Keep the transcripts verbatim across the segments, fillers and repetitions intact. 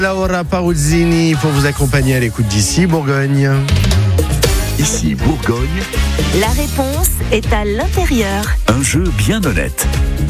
Laura Paruzzini pour vous accompagner à l'écoute d'ici Bourgogne. Ici Bourgogne, La réponse est à l'intérieur. un jeu bien honnête.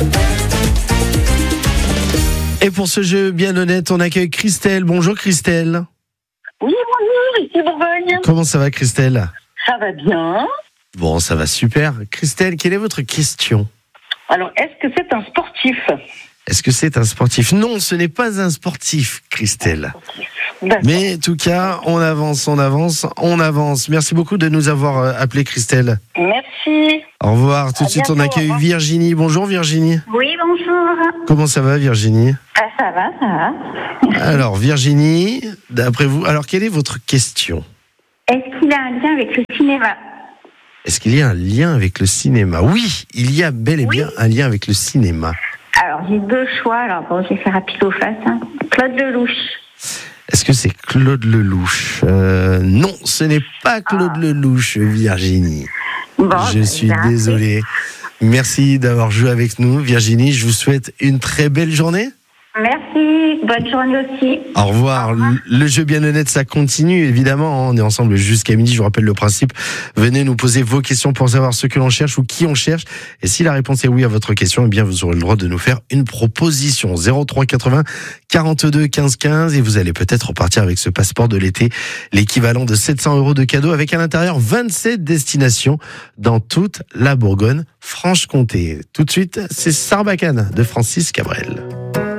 Et pour ce jeu bien honnête, on accueille Christelle. Bonjour Christelle. Oui, bonjour, ici Bourgogne. Comment ça va Christelle? Ça va bien. Bon, ça va super. Christelle, quelle est votre question? Alors, est-ce que c'est un sportif? Est-ce que c'est un sportif? Non, ce n'est pas un sportif, Christelle. D'accord. Mais en tout cas, on avance, on avance, on avance. Merci beaucoup de nous avoir euh, appelé Christelle. Merci. Au revoir. Tout de À suite, on bientôt, au accueille revoir. Virginie. Bonjour Virginie. Oui, bonjour. Comment ça va Virginie? Ah, ça va, ça va. Alors Virginie, d'après vous, alors quelle est votre question? Est-ce qu'il a un lien avec le cinéma? Est-ce qu'il y a un lien avec le cinéma? Oui, il y a bel et bien un lien avec le cinéma. Alors, j'ai deux choix. Alors, bon, je vais faire rapide au face. Hein. Claude Lelouch. Est-ce que c'est Claude Lelouch? euh, Non, ce n'est pas Claude Lelouch, Virginie. Bon, Je bah, suis j'ai raté. désolé. Merci d'avoir joué avec nous, Virginie. Je vous souhaite une très belle journée. Merci. Bonne journée aussi. Au revoir. Le jeu bien honnête, ça continue, évidemment. On est ensemble jusqu'à midi. Je vous rappelle le principe. Venez nous poser vos questions pour savoir ce que l'on cherche ou qui on cherche. Et si la réponse est oui à votre question, eh bien, vous aurez le droit de nous faire une proposition. zéro trois quatre-vingts quarante-deux quinze quinze. Et vous allez peut-être repartir avec ce passeport de l'été, l'équivalent de sept cents euros de cadeaux avec à l'intérieur vingt-sept destinations dans toute la Bourgogne-Franche-Comté. Tout de suite, c'est Sarbacane de Francis Cabrel.